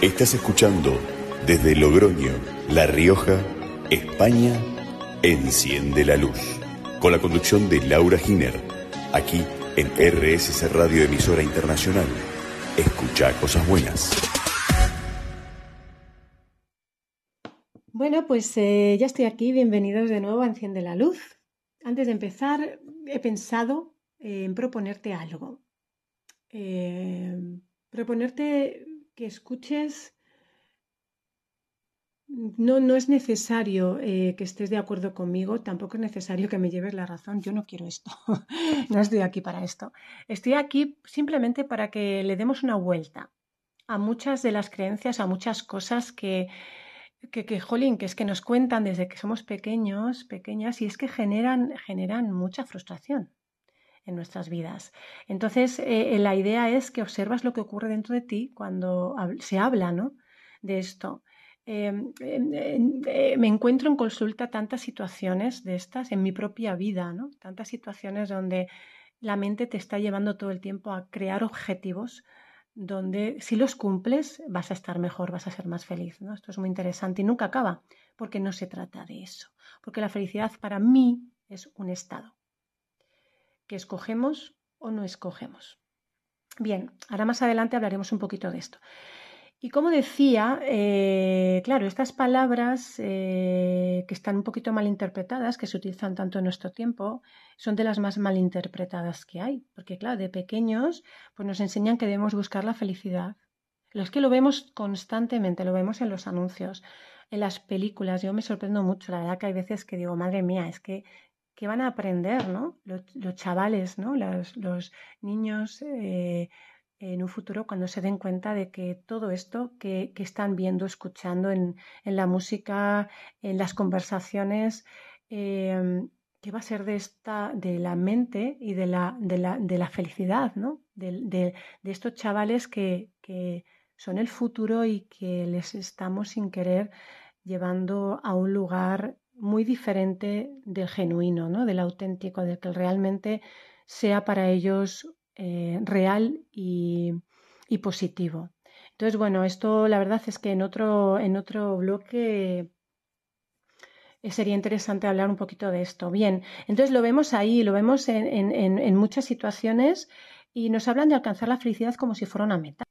Estás escuchando desde Logroño, La Rioja, España, Enciende la Luz, con la conducción de Laura Giner, aquí en RSC Radio Emisora Internacional. Escucha cosas buenas. Bueno, pues ya estoy aquí. Bienvenidos de nuevo a Enciende la Luz. Antes de empezar, he pensado en proponerte algo. Proponerte que escuches. No es necesario que estés de acuerdo conmigo, tampoco es necesario que me lleves la razón. Yo no quiero esto. No estoy aquí para esto. Estoy aquí simplemente para que le demos una vuelta a muchas de las creencias, a muchas cosas jolín, que es que nos cuentan desde que somos pequeños, pequeñas, y es que generan mucha frustración en nuestras vidas. Entonces, la idea es que observas lo que ocurre dentro de ti cuando se habla, ¿no?, de esto. Me encuentro en consulta tantas situaciones de estas en mi propia vida, ¿no? Tantas situaciones donde la mente te está llevando todo el tiempo a crear objetivos donde si los cumples vas a estar mejor, vas a ser más feliz, ¿no? Esto es muy interesante y nunca acaba, porque no se trata de eso, porque la felicidad para mí es un estado que escogemos o no escogemos. Bien, ahora más adelante hablaremos un poquito de esto. Y como decía, claro, estas palabras que están un poquito mal interpretadas, que se utilizan tanto en nuestro tiempo, son de las más mal interpretadas que hay. Porque, claro, de pequeños pues nos enseñan que debemos buscar la felicidad. Es que lo vemos constantemente, lo vemos en los anuncios, en las películas. Yo me sorprendo mucho, la verdad que hay veces que digo, madre mía, es que ¿qué van a aprender, ¿no? Los chavales, ¿no? Los niños en un futuro cuando se den cuenta de que todo esto que están viendo, escuchando en la música, en las conversaciones, ¿qué va a ser de la mente y de la felicidad, ¿no? De estos chavales que son el futuro y que les estamos sin querer llevando a un lugar muy diferente del genuino, ¿no?, del auténtico, del que realmente sea para ellos real y positivo. Entonces, bueno, esto la verdad es que en otro bloque sería interesante hablar un poquito de esto. Bien, entonces lo vemos ahí, lo vemos en muchas situaciones y nos hablan de alcanzar la felicidad como si fuera una meta.